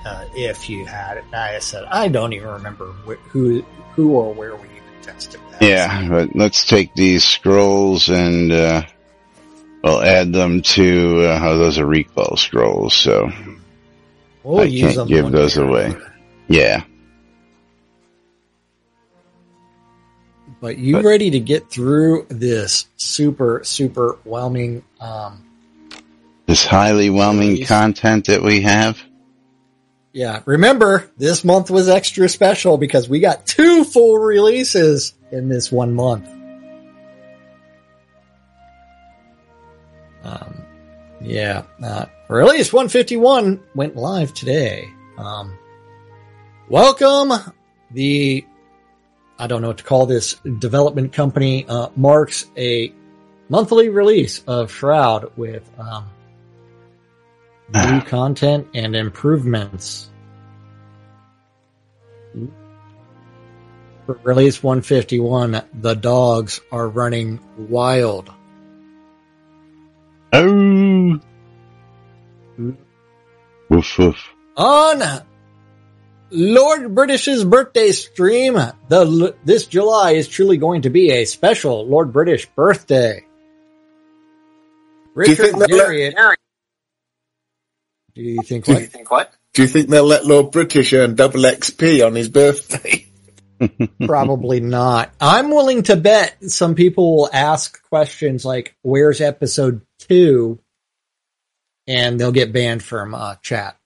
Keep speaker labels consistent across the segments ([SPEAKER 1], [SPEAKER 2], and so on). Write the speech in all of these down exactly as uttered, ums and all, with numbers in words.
[SPEAKER 1] uh, if you had it. I said, I don't even remember wh- who who or where we even tested that.
[SPEAKER 2] Yeah, but let's take these scrolls and uh, we'll add them to, uh, oh, those are recall scrolls, so
[SPEAKER 1] we'll
[SPEAKER 2] I
[SPEAKER 1] use
[SPEAKER 2] can't
[SPEAKER 1] them
[SPEAKER 2] give
[SPEAKER 1] one
[SPEAKER 2] those
[SPEAKER 1] day or
[SPEAKER 2] away.
[SPEAKER 1] another.
[SPEAKER 2] Yeah.
[SPEAKER 1] But you
[SPEAKER 2] But-
[SPEAKER 1] ready to get through this super, super whelming um,
[SPEAKER 2] This highly whelming
[SPEAKER 1] Release.
[SPEAKER 2] content that we have.
[SPEAKER 1] Yeah, remember, this month was extra special because we got two full releases in this one month. Um, yeah, uh, release one fifty-one went live today. Um, welcome, the, I don't know what to call this, development company, uh, marks a monthly release of Shroud with, um, new content and improvements. For release one fifty-one, the dogs are running wild.
[SPEAKER 2] Oh! Woof woof.
[SPEAKER 1] On Lord British's birthday stream, the this July is truly going to be a special Lord British birthday. Richard
[SPEAKER 3] think they'll let-
[SPEAKER 1] Garriott. Do you think what?
[SPEAKER 3] think what? Do you think they'll let Lord British earn double X P on his birthday?
[SPEAKER 1] Probably not. I'm willing to bet some people will ask questions like, where's episode two? And they'll get banned from uh, chat.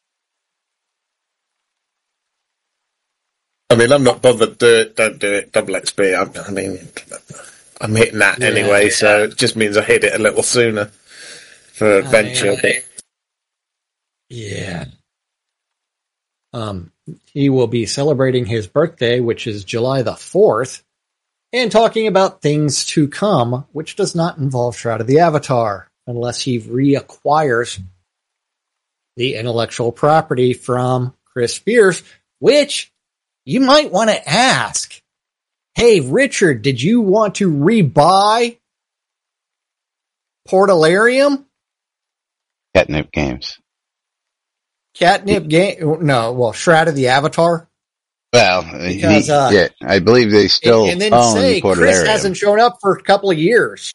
[SPEAKER 3] I mean, I'm not bothered. Do it, don't do it. Double X P. I, I mean, I'm hitting that
[SPEAKER 1] Yeah,
[SPEAKER 3] anyway,
[SPEAKER 1] yeah.
[SPEAKER 3] so it just means I hit it a little sooner for adventure.
[SPEAKER 1] I-
[SPEAKER 3] but
[SPEAKER 1] Yeah. Um, he will be celebrating his birthday, which is July the fourth, and talking about things to come, which does not involve Shroud of the Avatar, unless he reacquires the intellectual property from Chris Spears, which you might want to ask, hey, Richard, did you want to rebuy Portalarium?
[SPEAKER 2] Catnip games.
[SPEAKER 1] Catnip game? No, well, Shroud of the Avatar.
[SPEAKER 2] Well,
[SPEAKER 1] Because,
[SPEAKER 2] he-
[SPEAKER 1] uh,
[SPEAKER 2] yeah, I believe they still
[SPEAKER 1] and, and then
[SPEAKER 2] own
[SPEAKER 1] say Chris
[SPEAKER 2] Portalarium.
[SPEAKER 1] hasn't shown up for a couple of years.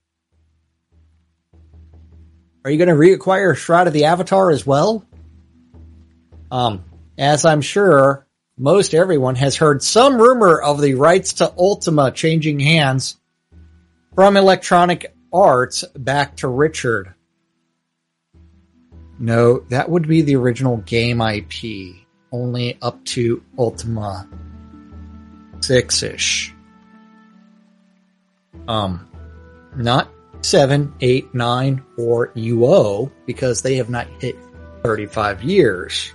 [SPEAKER 1] Are you going to reacquire Shroud of the Avatar as well? Um, as I'm sure most everyone has heard some rumor of the rights to Ultima changing hands from Electronic Arts back to Richard. No, that would be the original game I P, only up to Ultima six-ish. Um, not seven, eight, nine, or U O, because they have not hit thirty-five years.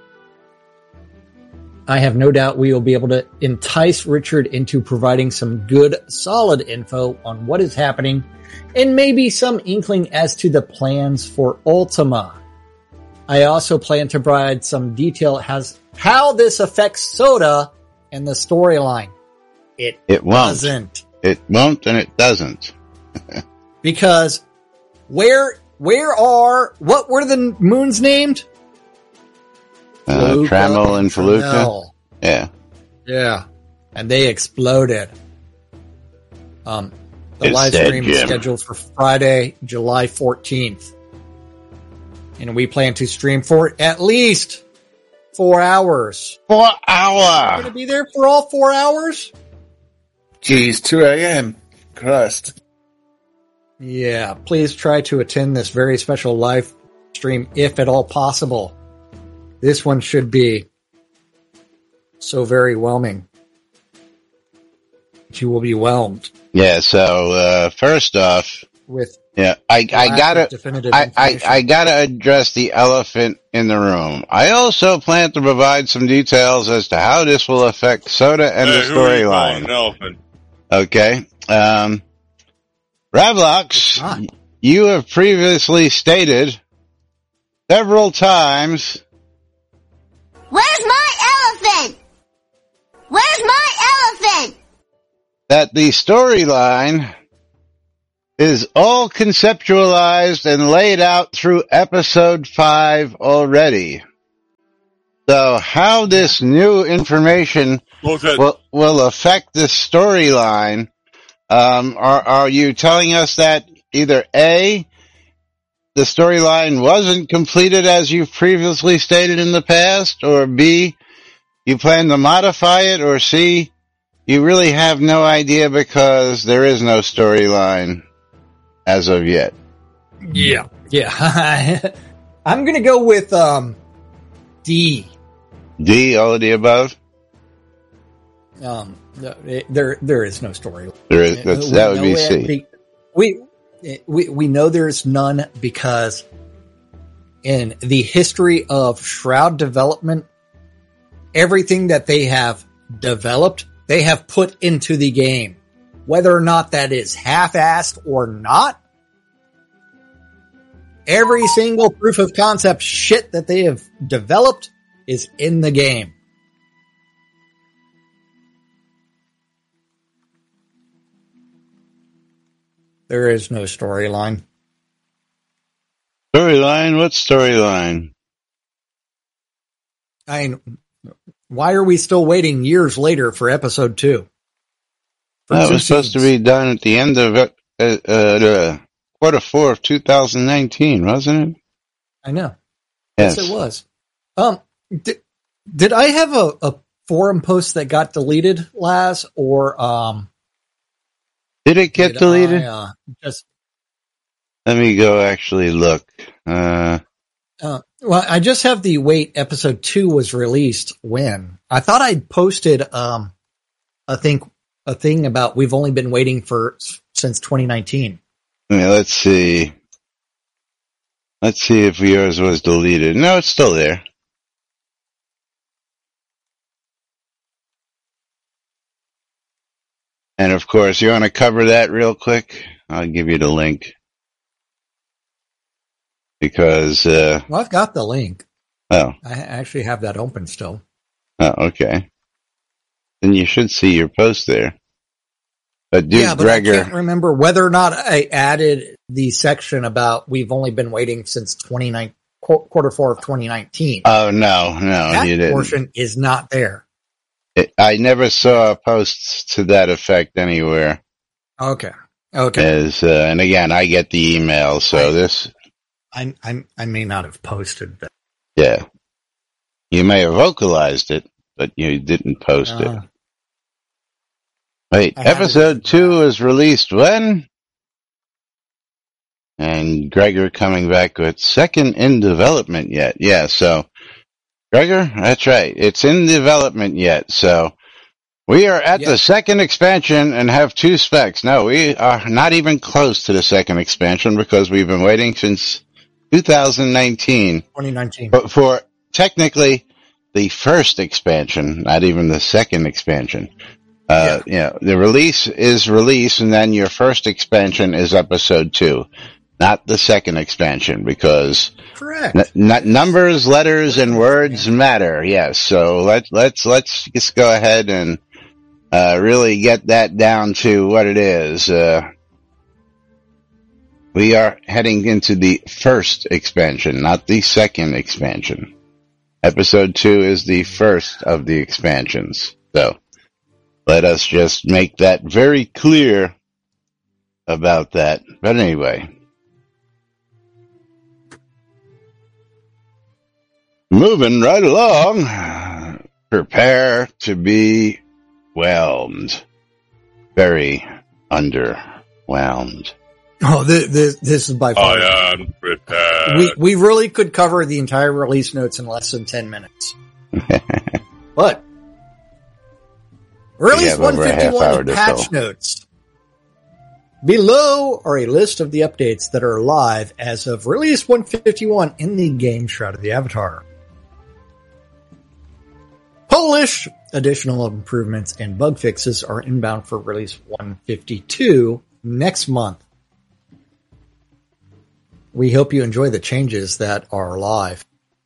[SPEAKER 1] I have no doubt we will be able to entice Richard into providing some good, solid info on what is happening, and maybe some inkling as to the plans for Ultima. I also plan to provide some detail as how this affects Soda and the storyline. It,
[SPEAKER 2] It won't.
[SPEAKER 1] doesn't.
[SPEAKER 2] It won't and it doesn't.
[SPEAKER 1] Because where where are what were the moons named?
[SPEAKER 2] Uh,
[SPEAKER 1] Feluca
[SPEAKER 2] Trammel and Feluca.
[SPEAKER 1] Trammel.
[SPEAKER 2] Yeah.
[SPEAKER 1] Yeah. And they exploded. Um the
[SPEAKER 2] It's
[SPEAKER 1] live
[SPEAKER 2] dead,
[SPEAKER 1] stream is
[SPEAKER 2] Jim.
[SPEAKER 1] scheduled for Friday, July fourteenth. And we plan to stream for at least four hours.
[SPEAKER 2] Four
[SPEAKER 1] Going
[SPEAKER 2] hour.
[SPEAKER 1] to be there for all four hours?
[SPEAKER 3] geez, two a.m. Christ.
[SPEAKER 1] Yeah, please try to attend this very special live stream if at all possible. This one should be so very whelming. You will be whelmed
[SPEAKER 2] Yeah. So uh, first off,
[SPEAKER 1] with
[SPEAKER 2] yeah, I I
[SPEAKER 1] lack of
[SPEAKER 2] gotta
[SPEAKER 1] definitive
[SPEAKER 2] I, I
[SPEAKER 1] information.
[SPEAKER 2] I gotta address the elephant in the room. I also plan to provide some details as to how this will affect Soda and
[SPEAKER 4] Hey,
[SPEAKER 2] the
[SPEAKER 4] who are you calling
[SPEAKER 2] storyline.
[SPEAKER 4] an elephant?
[SPEAKER 2] Okay. Um, Ravlox,
[SPEAKER 1] not.
[SPEAKER 2] you have previously stated several times
[SPEAKER 5] Where's my elephant? Where's my elephant?
[SPEAKER 2] that the storyline is all conceptualized and laid out through episode five already. So how this new information
[SPEAKER 4] Bullshit.
[SPEAKER 2] will, will affect the storyline, um, are, are you telling us that either A, the storyline wasn't completed as you've previously stated in the past, or B, you plan to modify it, or C, you really have no idea because there is no storyline as of yet?
[SPEAKER 1] Yeah, yeah. I'm gonna go with um, D.
[SPEAKER 2] D, all of the above?
[SPEAKER 1] Um, there, there is no story.
[SPEAKER 2] There is, that's, that would be C.
[SPEAKER 1] We, we, we know there's none because in the history of Shroud development, everything that they have developed, they have put into the game. Whether or not that is half-assed or not, every single proof of concept shit that they have developed is in the game. There is no storyline.
[SPEAKER 2] Storyline? What storyline?
[SPEAKER 1] I mean, why are we still waiting years later for episode two? For
[SPEAKER 2] That
[SPEAKER 1] two
[SPEAKER 2] was supposed to
[SPEAKER 1] scenes.
[SPEAKER 2] be done at the end of uh, uh, the quarter four of two thousand nineteen, wasn't it?
[SPEAKER 1] I know.
[SPEAKER 2] Yes.
[SPEAKER 1] Yes, it was. Um, did, did I have a, a forum post that got deleted, Laz, or um?
[SPEAKER 2] Did it get
[SPEAKER 1] did
[SPEAKER 2] deleted?
[SPEAKER 1] I, uh, just
[SPEAKER 2] Let me go actually look. Uh,
[SPEAKER 1] uh, well, I just have the wait. Episode two was released when I thought I'd posted um, I think a thing about we've only been waiting for since twenty nineteen.
[SPEAKER 2] yeah, let's see. Let's see if yours was deleted. No, it's still there. And of course, you want to cover that real quick? I'll give you the link. Because, uh,
[SPEAKER 1] Well, I've got the link.
[SPEAKER 2] oh,
[SPEAKER 1] I actually have that open still.
[SPEAKER 2] oh, okay. Then you should see your post there. But Duke
[SPEAKER 1] yeah, but
[SPEAKER 2] Gregor,
[SPEAKER 1] I can't remember whether or not I added the section about we've only been waiting since twenty-nine, quarter four of twenty nineteen.
[SPEAKER 2] oh no, no,
[SPEAKER 1] that
[SPEAKER 2] you didn't.
[SPEAKER 1] portion is not there.
[SPEAKER 2] It, I never saw posts to that effect anywhere.
[SPEAKER 1] Okay. Okay.
[SPEAKER 2] As, uh, and again, I get the email, so
[SPEAKER 1] I-
[SPEAKER 2] this,
[SPEAKER 1] I, I, I may not have posted that.
[SPEAKER 2] yeah. You may have vocalized it, but you didn't post
[SPEAKER 1] Uh,
[SPEAKER 2] it. Wait,
[SPEAKER 1] I have it.
[SPEAKER 2] episode two was released when? And Gregor coming back with second in development yet. Yeah, so, Gregor, that's right. It's in development yet, so we are at
[SPEAKER 1] Yeah.
[SPEAKER 2] the second expansion and have two specs. No, we are not even close to the second expansion because we've been waiting since two thousand nineteen
[SPEAKER 1] twenty nineteen.
[SPEAKER 2] but for technically the first expansion, not even the second expansion. Uh, you know, the release is release, and then your first expansion is episode two, not the second expansion, because
[SPEAKER 1] Correct.
[SPEAKER 2] n- n- numbers, letters, and words matter. Yes, so let let's let's just go ahead and uh, really get that down to what it is. Uh, we are heading into the first expansion, not the second expansion. Episode two is the first of the expansions. So let us just make that very clear about that. But anyway. Moving right along. Prepare to be whelmed. Very underwhelmed.
[SPEAKER 1] Oh, this, this, this is by far.
[SPEAKER 4] I am prepared.
[SPEAKER 1] We, we really could cover the entire release notes in less than ten minutes. But
[SPEAKER 2] We
[SPEAKER 1] release
[SPEAKER 2] have over a half hour
[SPEAKER 1] one fifty-one
[SPEAKER 2] to
[SPEAKER 1] patch
[SPEAKER 2] fill.
[SPEAKER 1] notes. Below are a list of the updates that are live as of release one fifty-one in the game Shroud of the Avatar. Polish additional improvements and bug fixes are inbound for release one fifty-two next month. We hope you enjoy the changes that are live.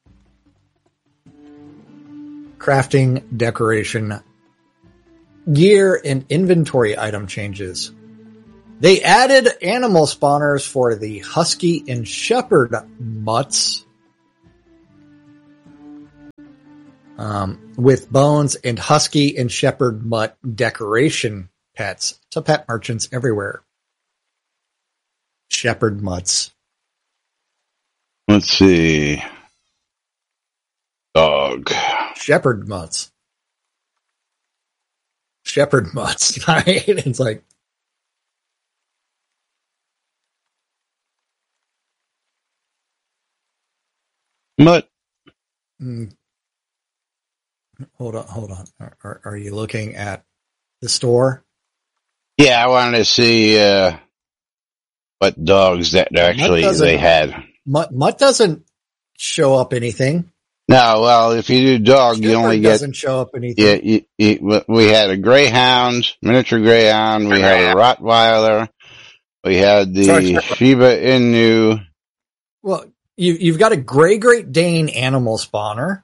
[SPEAKER 1] Crafting, decoration, gear, and inventory item changes. They added animal spawners for the husky and shepherd mutts. um, with Bones and Husky and Shepherd Mutt decoration pets to pet merchants everywhere. Shepherd Mutts.
[SPEAKER 2] Let's see. Dog.
[SPEAKER 1] Shepherd Mutts. Shepherd Mutts. Right? It's like,
[SPEAKER 2] Mutt.
[SPEAKER 1] mm, hold on, hold on. Are, are, are you looking at the store?
[SPEAKER 2] Yeah, I wanted to see uh, what dogs that actually
[SPEAKER 1] doesn't-
[SPEAKER 2] they had.
[SPEAKER 1] Mutt, Mutt doesn't show up anything.
[SPEAKER 2] No, well, if you do dog, you
[SPEAKER 1] Shepherd
[SPEAKER 2] only get.
[SPEAKER 1] doesn't show up anything.
[SPEAKER 2] Yeah, you, you, we had a greyhound, miniature greyhound. We had a Rottweiler. We had the
[SPEAKER 3] Sorry.
[SPEAKER 2] Shiba Inu.
[SPEAKER 1] Well, you, you've got a gray Great Dane animal spawner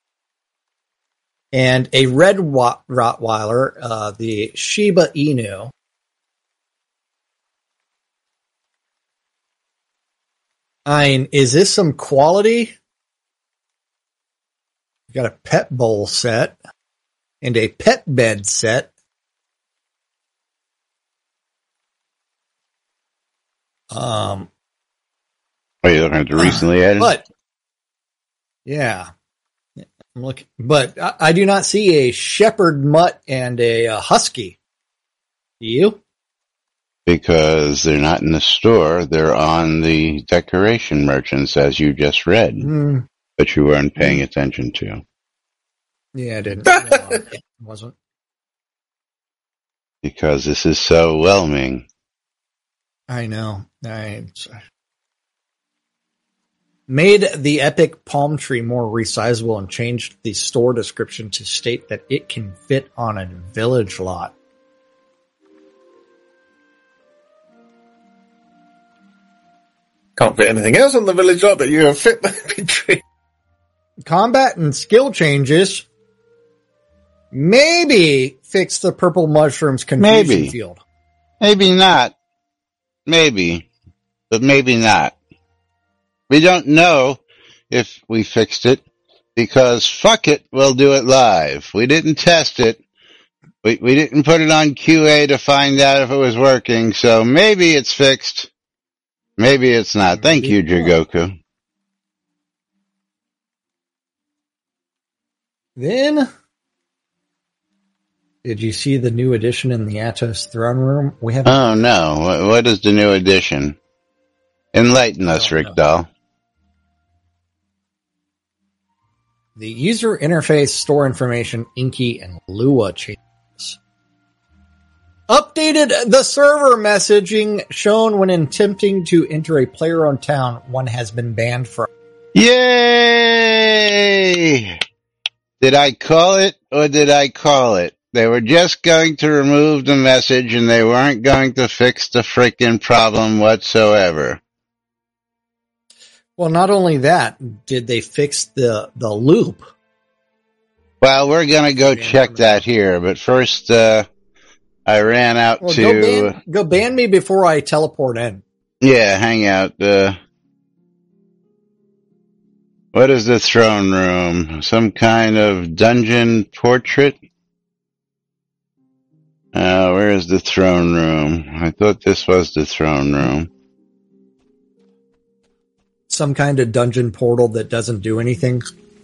[SPEAKER 1] and a red wa- Rottweiler, uh, the Shiba Inu. I mean, is this some quality? You've got a pet bowl set and a pet bed set. Um,
[SPEAKER 2] Are you looking at the recently added?
[SPEAKER 1] But yeah, I'm looking, but I, I do not see a shepherd mutt and a, uh husky. Do you?
[SPEAKER 2] Because they're not in the store. They're on the decoration merchants, as you just read,
[SPEAKER 1] Mm,
[SPEAKER 2] but you weren't paying attention to.
[SPEAKER 1] yeah, I didn't. No, it wasn't.
[SPEAKER 2] Because this is so whelming.
[SPEAKER 1] I know. I made the epic palm tree more resizable and changed the store description to state that it can fit on a village lot.
[SPEAKER 3] Can't fit anything else on the village lot, but you have fit the tree.
[SPEAKER 1] Combat and skill changes maybe fix the purple mushrooms confusion
[SPEAKER 2] Maybe.
[SPEAKER 1] field.
[SPEAKER 2] Maybe not. Maybe. But maybe not. We don't know if we fixed it because fuck it, we'll do it live. We didn't test it. We, we didn't put it on Q A to find out if it was working, so maybe it's fixed. Maybe it's not. Thank you, Jigoku.
[SPEAKER 1] Then, did you see the new addition in the Atos throne room? We have
[SPEAKER 2] Oh no, what, what is the new addition? Enlighten
[SPEAKER 1] I
[SPEAKER 2] us,
[SPEAKER 1] don't
[SPEAKER 2] Rick
[SPEAKER 1] know.
[SPEAKER 2] Dahl.
[SPEAKER 1] the user interface, store information, Inky, and Lua changes. Updated the server messaging shown when attempting to enter a player-owned town one has been banned from.
[SPEAKER 2] Yay! Did I call it or did I call it? They were just going to remove the message and they weren't going to fix the freaking problem whatsoever.
[SPEAKER 1] Well, not only that, did they fix the, the loop?
[SPEAKER 2] Well, we're gonna go check that here, but first, uh, I ran out
[SPEAKER 1] Well,
[SPEAKER 2] to,
[SPEAKER 1] go ban, go ban me before I teleport in.
[SPEAKER 2] yeah, hang out, uh, what is the throne room? Some kind of dungeon portrait? Uh, where is the throne room? I thought this was the throne room.
[SPEAKER 1] Some kind of dungeon portal that doesn't do anything.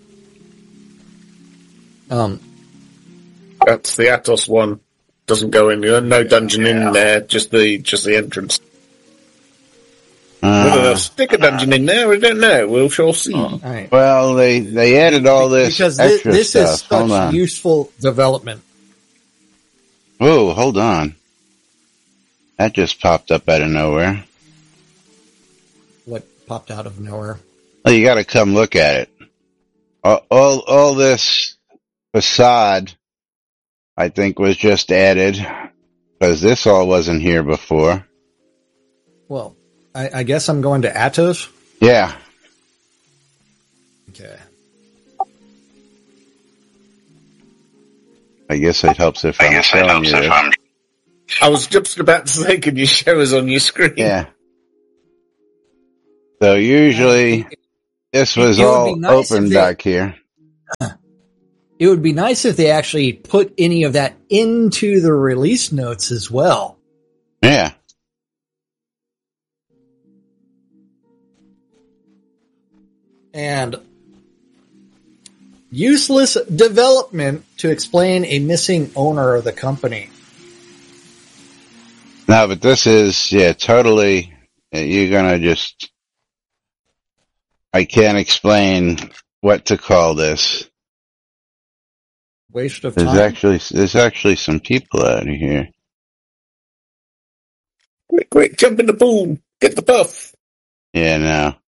[SPEAKER 1] Um,
[SPEAKER 3] That's the Atos one. Doesn't go in. No dungeon in there. Just the just the entrance. Whether they'll
[SPEAKER 2] Uh,
[SPEAKER 3] stick a dungeon in there, we don't know. We'll sure see.
[SPEAKER 1] all right.
[SPEAKER 2] well, they, they added all this
[SPEAKER 1] Because thi-
[SPEAKER 2] extra
[SPEAKER 1] this
[SPEAKER 2] stuff.
[SPEAKER 1] is
[SPEAKER 2] Hold
[SPEAKER 1] such
[SPEAKER 2] on.
[SPEAKER 1] useful development.
[SPEAKER 2] Whoa, hold on. That just popped up out of nowhere.
[SPEAKER 1] What popped out of nowhere?
[SPEAKER 2] Oh, you gotta come look at it. All, all, all this facade, I think, was just added, because this all wasn't here before.
[SPEAKER 1] Well, I, I guess I'm going to Atos.
[SPEAKER 2] Yeah.
[SPEAKER 1] Okay.
[SPEAKER 2] I guess it helps if I'm showing you this.
[SPEAKER 3] I was just about to say, can you show us on your screen?
[SPEAKER 2] Yeah. So usually, this was
[SPEAKER 1] It would
[SPEAKER 2] all
[SPEAKER 1] be nice
[SPEAKER 2] open
[SPEAKER 1] if they-
[SPEAKER 2] back here.
[SPEAKER 1] It would be nice if they actually put any of that into the release notes as well.
[SPEAKER 2] Yeah.
[SPEAKER 1] And useless development to explain a missing owner of the company.
[SPEAKER 2] No, but this is, yeah, totally, you're gonna just, I can't explain what to call this.
[SPEAKER 1] Waste of
[SPEAKER 2] There's
[SPEAKER 1] time.
[SPEAKER 2] actually, there's actually some people out of here.
[SPEAKER 3] Quick, quick, jump in the pool. Get the buff.
[SPEAKER 2] Yeah, no.